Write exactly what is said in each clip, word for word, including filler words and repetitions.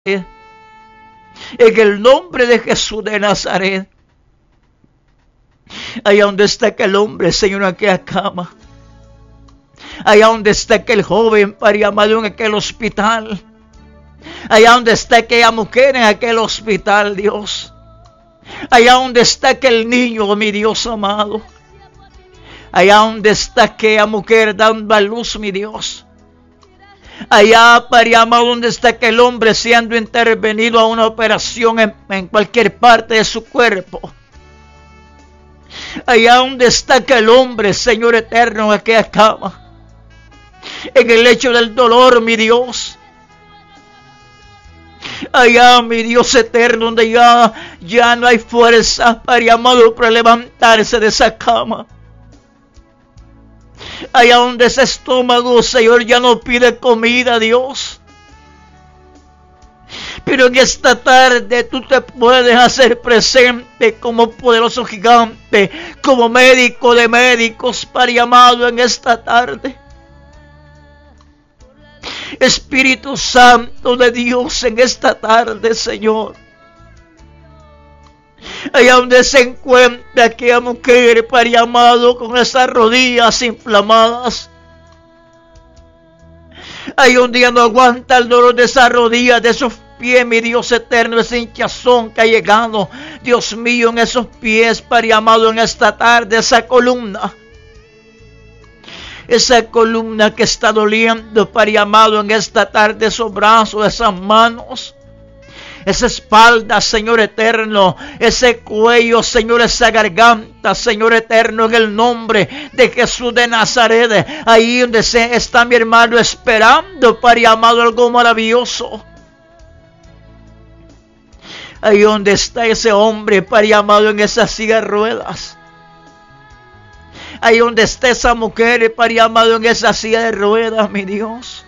En el nombre de Jesús de Nazaret. Allá donde está aquel hombre, Señor, en aquella cama. Allá donde está aquel joven, Padre amado, en aquel hospital. Allá donde está aquella mujer en aquel hospital, Dios. Allá donde está aquel niño, mi Dios amado. Allá donde está aquella mujer dando a luz, mi Dios. Allá, Padre amado, donde está aquel hombre siendo intervenido a una operación en, en cualquier parte de su cuerpo. Allá donde está aquel hombre, Señor eterno, en aquella cama. En el lecho del dolor, mi Dios. Allá, mi Dios eterno, donde ya, ya no hay fuerza, Padre amado, para levantarse de esa cama. Allá donde ese estómago, Señor, ya no pide comida, Dios. Pero en esta tarde tú te puedes hacer presente como poderoso gigante, como médico de médicos, Padre amado, en esta tarde. Espíritu Santo de Dios, en esta tarde, Señor. Allá donde se encuentra aquella mujer, Padre amado, con esas rodillas inflamadas. Ahí donde ya no aguanta el dolor de esas rodillas, de esos pies, mi Dios eterno, ese hinchazón que ha llegado, Dios mío, en esos pies, Padre amado, en esta tarde, esa columna. Esa columna que está doliendo, Padre amado, en esta tarde, esos brazos, esas manos. Esa espalda, Señor eterno, ese cuello, Señor, esa garganta, Señor eterno, en el nombre de Jesús de Nazaret. Ahí donde está mi hermano esperando, Padre amado, algo maravilloso. Ahí donde está ese hombre, Padre amado, en esa silla de ruedas. Ahí donde está esa mujer, Padre amado, en esa silla de ruedas, mi Dios.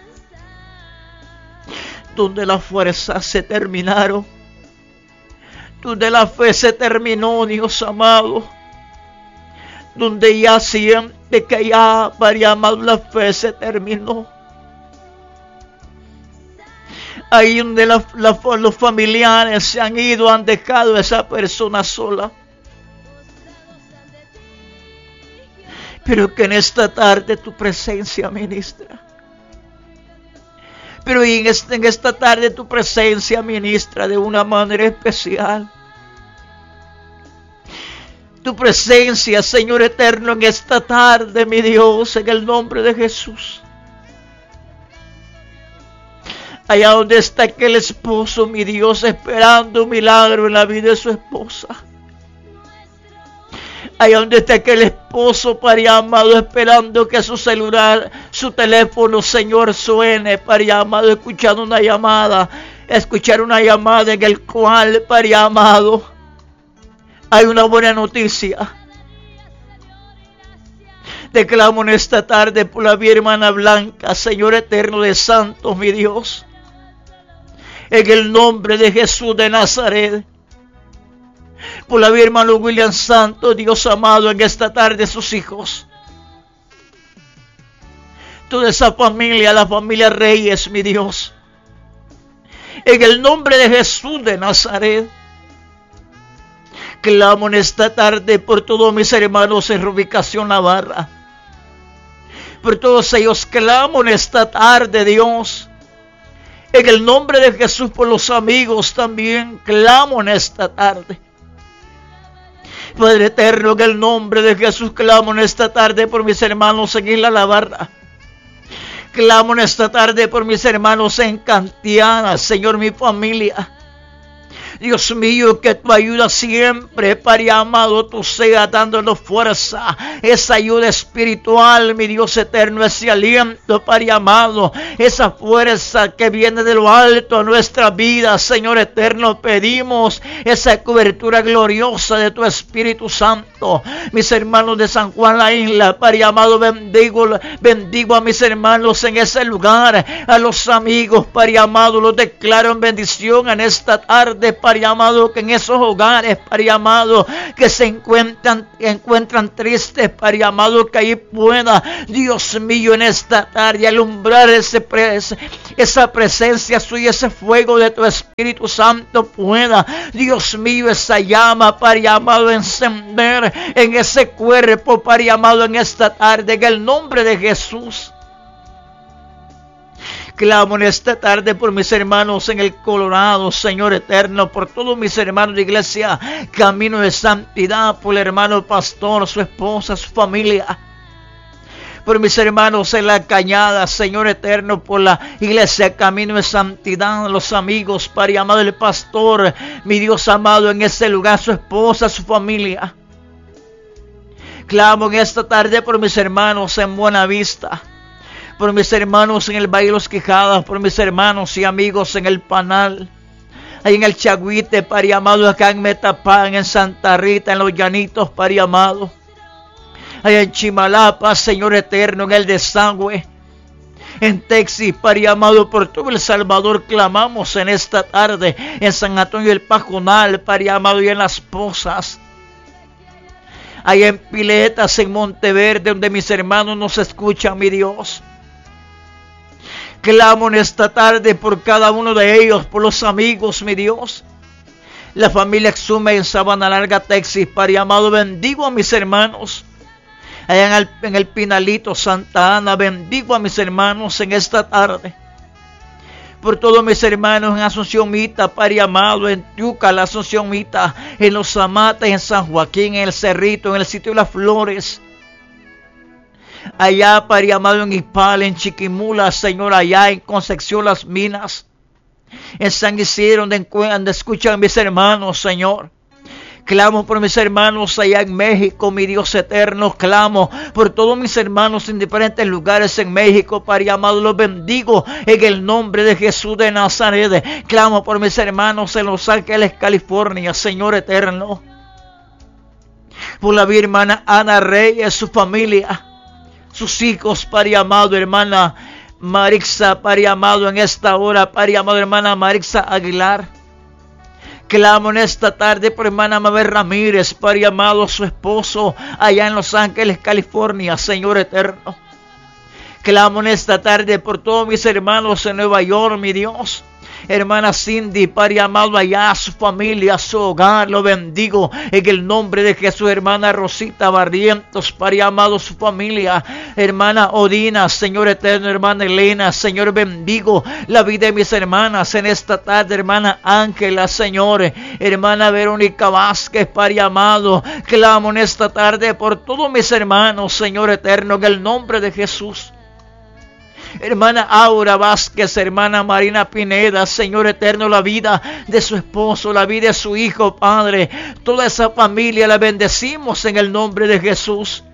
Donde las fuerzas se terminaron. Donde la fe se terminó, Dios amado. Donde ya siente que ya, Padre amado, la fe se terminó. Ahí donde la, la, los familiares se han ido, han dejado a esa persona sola. Pero que en esta tarde tu presencia ministra. Pero en, este, en esta tarde tu presencia ministra de una manera especial. Tu presencia, Señor eterno, en esta tarde, mi Dios, en el nombre de Jesús. Allá donde está aquel esposo, mi Dios, esperando un milagro en la vida de su esposa. Allá donde está aquel esposo, Padre amado, esperando que su celular, su teléfono, Señor, suene, Padre amado, escuchando una llamada, escuchar una llamada en el cual, Padre amado, hay una buena noticia. Declamo en esta tarde por la vida hermana Blanca, Señor eterno de santos, mi Dios, en el nombre de Jesús de Nazaret. Por la vida hermano William Santos, Dios amado, en esta tarde sus hijos. Toda esa familia, la familia Reyes, mi Dios. En el nombre de Jesús de Nazaret. Clamo en esta tarde por todos mis hermanos en Reubicación Navarra. Por todos ellos clamo en esta tarde, Dios. En el nombre de Jesús, por los amigos también clamo en esta tarde. Padre eterno, en el nombre de Jesús, clamo en esta tarde por mis hermanos en Isla La Barra. Clamo en esta tarde por mis hermanos en Cantiana, Señor, mi familia. Dios mío, que tu ayuda siempre, Padre amado, tú seas dándonos fuerza, esa ayuda espiritual, mi Dios eterno, ese aliento, Padre amado, esa fuerza que viene de lo alto a nuestra vida, Señor eterno, pedimos esa cobertura gloriosa de tu Espíritu Santo. Mis hermanos de San Juan la Isla, Padre amado, bendigo, bendigo a mis hermanos en ese lugar, a los amigos, Padre amado, los declaro en bendición en esta tarde, Padre Padre amado, que en esos hogares, Padre amado, que se encuentran, que encuentran tristes, Padre amado, que ahí pueda, Dios mío, en esta tarde alumbrar ese, esa presencia suya, ese fuego de tu Espíritu Santo pueda, Dios mío, esa llama, Padre amado, encender en ese cuerpo, Padre amado, en esta tarde, en el nombre de Jesús. Clamo en esta tarde por mis hermanos en el Colorado, Señor eterno, por todos mis hermanos de iglesia, Camino de Santidad, por el hermano pastor, su esposa, su familia, por mis hermanos en la Cañada, Señor eterno, por la iglesia Camino de Santidad, los amigos, Padre amado, el pastor, mi Dios amado, en ese lugar, su esposa, su familia. Clamo en esta tarde por mis hermanos en Buenavista, por mis hermanos en el Valle de los Quijadas, por mis hermanos y amigos en el Panal, ahí en el Chagüite, Padre amado, acá en Metapán, en Santa Rita, en los Llanitos, Padre amado, allá en Chimalapa, Señor eterno, en el Desagüe, en Texas, Padre amado, por todo El Salvador clamamos en esta tarde, en San Antonio del Pajonal, Padre amado, y en Las Pozas, allá en Piletas, en Monteverde, donde mis hermanos nos escuchan, mi Dios. Clamo en esta tarde por cada uno de ellos, por los amigos, mi Dios. La familia Exume en Sabana Larga, Texas, Padre amado, bendigo a mis hermanos. Allá en el, en el Pinalito, Santa Ana, bendigo a mis hermanos en esta tarde. Por todos mis hermanos en Asunción Mita, Padre amado, en Tiuca, la Asunción Mita, en Los Amates, en San Joaquín, en el Cerrito, en el sitio de las Flores. Allá, Padre amado, en Ipal, en Chiquimula, Señor, allá en Concepción Las Minas, en San Isidro, donde, donde escuchan mis hermanos, Señor. Clamo por mis hermanos allá en México, mi Dios eterno. Clamo por todos mis hermanos en diferentes lugares en México, Padre amado, los bendigo en el nombre de Jesús de Nazaret. Clamo por mis hermanos en Los Ángeles, California, Señor eterno. Por la vida hermana Ana Reyes, su familia, sus hijos, Padre amado, hermana Marixa, Padre amado, en esta hora, Padre amado, hermana Marixa Aguilar. Clamo en esta tarde por hermana Mabel Ramírez, Padre amado, su esposo, allá en Los Ángeles, California, Señor eterno. Clamo en esta tarde por todos mis hermanos en Nueva York, mi Dios. Hermana Cindy, Padre amado, allá su familia, su hogar, lo bendigo en el nombre de Jesús. Hermana Rosita Barrientos, Padre amado, su familia. Hermana Odina, Señor eterno, hermana Elena, Señor, bendigo la vida de mis hermanas en esta tarde. Hermana Ángela, Señor, hermana Verónica Vázquez, Padre amado, clamo en esta tarde por todos mis hermanos, Señor eterno, en el nombre de Jesús. Hermana Aura Vázquez, hermana Marina Pineda, Señor eterno, la vida de su esposo, la vida de su hijo, Padre, toda esa familia la bendecimos en el nombre de Jesús.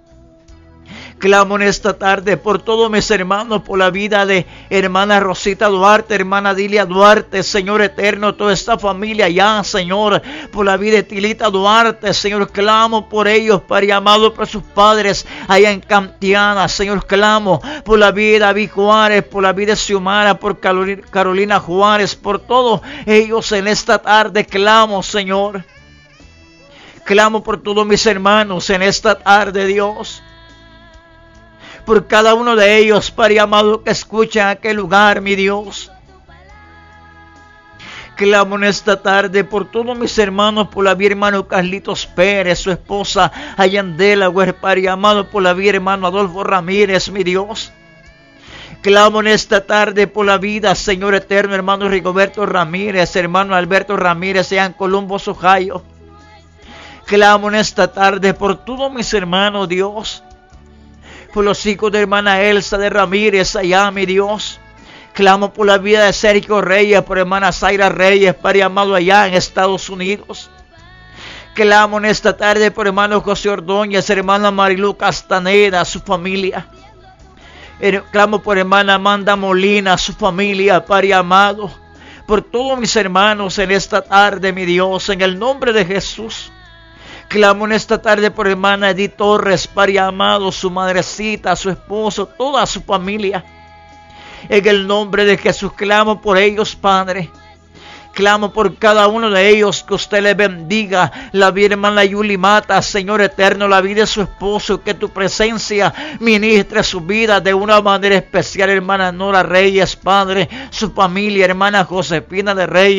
Clamo en esta tarde por todos mis hermanos, por la vida de hermana Rosita Duarte, hermana Dilia Duarte, Señor eterno, toda esta familia allá, Señor, por la vida de Tilita Duarte, Señor, clamo por ellos, Padre amado, por sus padres allá en Cantiana, Señor, clamo por la vida de David Juárez, por la vida de Xiomara, por Carolina Juárez, por todos ellos en esta tarde, clamo, Señor. Clamo por todos mis hermanos en esta tarde, Dios. Por cada uno de ellos, Padre amado, que escuchan aquel lugar, mi Dios. Clamo en esta tarde por todos mis hermanos, por la vida hermano Carlitos Pérez, su esposa allá en Delaware, Padre amado, por la vida hermano Adolfo Ramírez, mi Dios. Clamo en esta tarde por la vida, Señor eterno, hermano Rigoberto Ramírez, hermano Alberto Ramírez, allá en Columbus, Ohio. Clamo en esta tarde por todos mis hermanos, Dios. Por los hijos de hermana Elsa de Ramírez, allá, mi Dios. Clamo por la vida de Sergio Reyes, por hermana Zaira Reyes, Padre amado, allá en Estados Unidos. Clamo en esta tarde por hermano José Ordóñez, hermana Marilu Castaneda, su familia. Clamo por hermana Amanda Molina, su familia, Padre amado. Por todos mis hermanos en esta tarde, mi Dios, en el nombre de Jesús. Clamo en esta tarde por hermana Edith Torres, Padre amado, su madrecita, su esposo, toda su familia. En el nombre de Jesús clamo por ellos, Padre. clamo por cada uno de ellos, que usted les bendiga. La vida hermana Yuli Mata, Señor eterno, la vida de su esposo, que tu presencia ministre su vida de una manera especial, hermana Nora Reyes, Padre, su familia, hermana Josefina de Reyes.